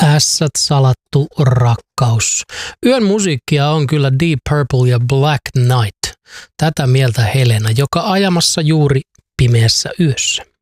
Ässät salattu rakkaus. Yön musiikkia on kyllä Deep Purple ja Black Knight. Tätä mieltä Helena, joka ajamassa juuri pimeässä yössä.